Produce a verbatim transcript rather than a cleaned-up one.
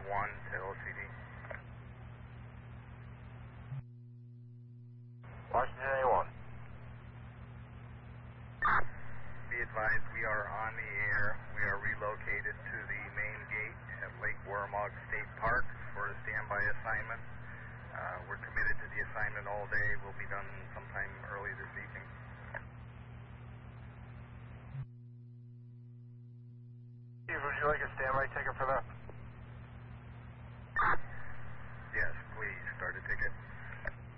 one to L C D. Washington A one. Be advised, we are on the air. We are relocated to the main gate at Lake Warramog State Park for a standby assignment. Uh, we're committed to the assignment all day. We'll be done sometime early this evening. Steve, would you like a standby ticket for that?